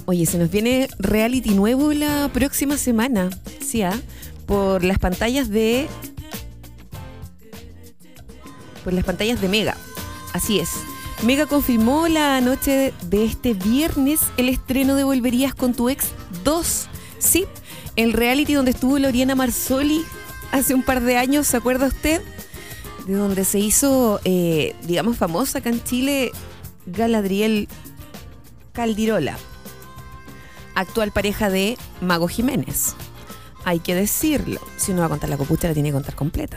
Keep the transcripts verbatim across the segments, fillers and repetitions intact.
Oye, se nos viene reality nuevo la próxima semana, ¿sí? ¿Ah? Por las pantallas de... Por las pantallas de Mega. Así es. Mega confirmó la noche de este viernes el estreno de Volverías con tu ex dos. Sí, el reality donde estuvo Loriana Marzoli hace un par de años, ¿se acuerda usted? De donde se hizo, eh, digamos, famosa acá en Chile, Galadriel Caldirola, actual pareja de Mago Jiménez. Hay que decirlo, si uno va a contar la copucha la tiene que contar completa.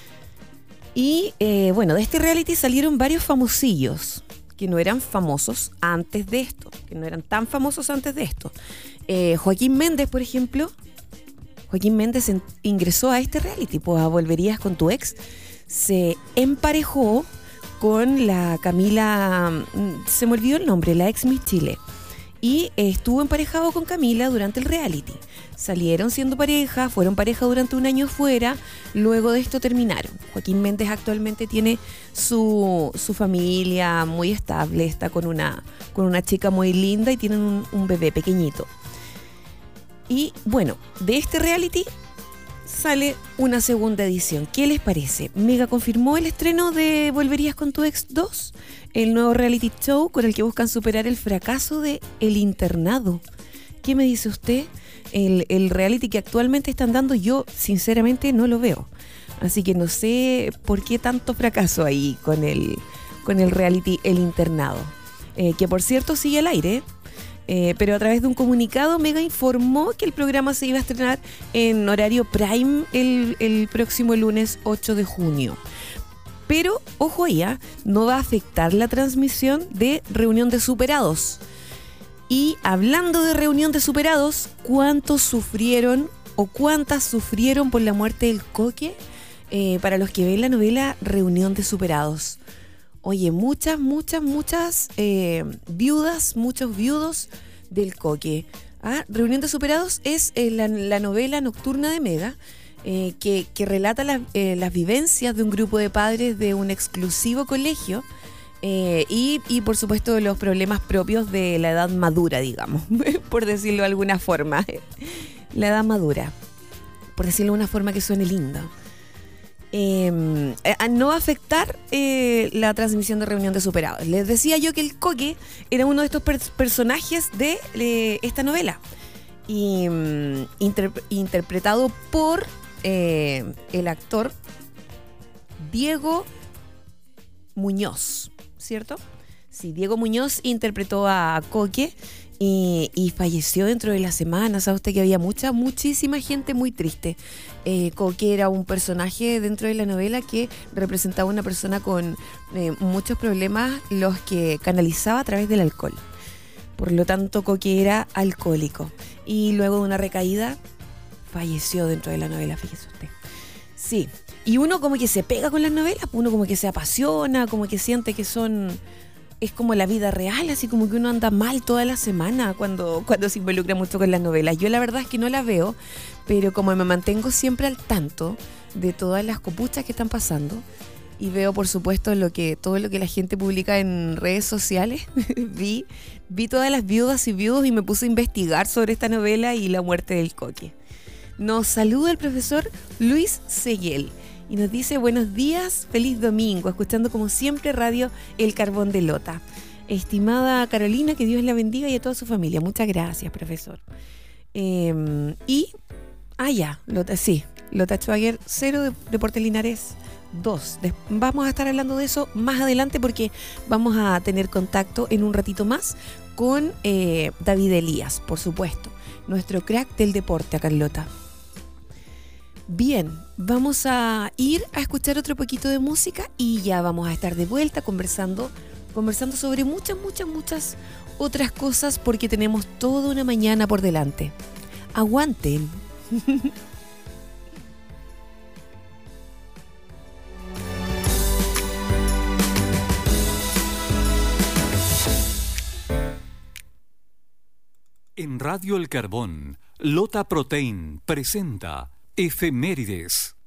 Y eh, bueno, de este reality salieron varios famosillos que no eran famosos antes de esto, que no eran tan famosos antes de esto. Eh, Joaquín Méndez, por ejemplo, Joaquín Méndez en, ingresó a este reality, pues a Volverías con tu ex, se emparejó con la Camila, se me olvidó el nombre, la ex Miss Chile, y estuvo emparejado con Camila durante el reality. Salieron siendo pareja, fueron pareja durante un año fuera, luego de esto terminaron. Joaquín Méndez actualmente tiene su, su familia muy estable, está con una, con una chica muy linda y tienen un, un bebé pequeñito. Y bueno, de este reality sale una segunda edición. ¿Qué les parece? Mega confirmó el estreno de Volverías con tu ex dos, el nuevo reality show con el que buscan superar el fracaso de El Internado. ¿Qué me dice usted? El, el reality que actualmente están dando, yo sinceramente no lo veo. Así que no sé por qué tanto fracaso ahí con el, con el reality El Internado. Eh, que por cierto sigue al aire, eh, pero a través de un comunicado Mega informó que el programa se iba a estrenar en horario prime el, el próximo lunes ocho de junio. Pero, ojo ahí, ¿eh? No va a afectar la transmisión de Reunión de Superados. Y hablando de Reunión de Superados, ¿cuántos sufrieron o cuántas sufrieron por la muerte del Coque? Eh, para los que ven la novela Reunión de Superados. Oye, muchas, muchas, muchas eh, viudas, muchos viudos del Coque. ¿Ah? Reunión de Superados es eh, la, la novela nocturna de Mega, eh, que, que relata la, eh, las vivencias de un grupo de padres de un exclusivo colegio. Eh, y, y por supuesto los problemas propios de la edad madura, digamos, por decirlo de alguna forma. La edad madura, por decirlo de una forma que suene linda. Eh, no va a afectar eh, la transmisión de Reunión de Superados. Les decía yo que el Coque era uno de estos per- personajes de eh, esta novela. Y um, inter- interpretado por eh, el actor Diego Muñoz, ¿cierto? Sí, Diego Muñoz interpretó a Coque y, y falleció dentro de la semana. ¿Sabe usted que había mucha, muchísima gente muy triste? Eh, Coque era un personaje dentro de la novela que representaba una persona con eh, muchos problemas, los que canalizaba a través del alcohol. Por lo tanto, Coque era alcohólico. Y luego de una recaída, falleció dentro de la novela, fíjese usted. Sí. Y uno como que se pega con las novelas, uno como que se apasiona, como que siente que son... Es como la vida real, así como que uno anda mal toda la semana cuando, cuando se involucra mucho con las novelas. Yo la verdad es que no las veo, pero como me mantengo siempre al tanto de todas las copuchas que están pasando y veo por supuesto lo que todo lo que la gente publica en redes sociales, vi, vi todas las viudas y viudos y me puse a investigar sobre esta novela y la muerte del Coque. Nos saluda el profesor Luis Seguel y nos dice buenos días, feliz domingo, escuchando como siempre radio El Carbón de Lota. Estimada Carolina, que Dios la bendiga y a toda su familia. Muchas gracias, profesor. Eh, y, ah ya, Lota, sí, Lota Schwager, cero de Deportes Linares, dos. Des- vamos a estar hablando de eso más adelante porque vamos a tener contacto en un ratito más con eh, David Elías, por supuesto, nuestro crack del deporte acá en Lota. Bien, vamos a ir a escuchar otro poquito de música y ya vamos a estar de vuelta conversando, conversando sobre muchas, muchas, muchas otras cosas porque tenemos toda una mañana por delante. Aguanten. En Radio El Carbón, Lota Protein presenta Efemérides.